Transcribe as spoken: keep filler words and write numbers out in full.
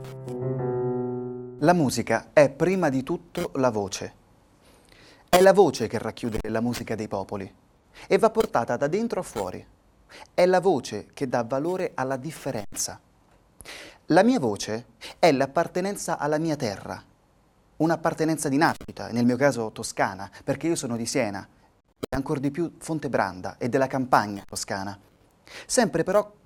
La musica è prima di tutto la voce. È la voce che racchiude la musica dei popoli e va portata da dentro a fuori. È la voce che dà valore alla differenza. La mia voce è l'appartenenza alla mia terra, un'appartenenza di nascita, nel mio caso toscana, perché io sono di Siena, e ancor di più Fontebranda e della campagna toscana. Sempre però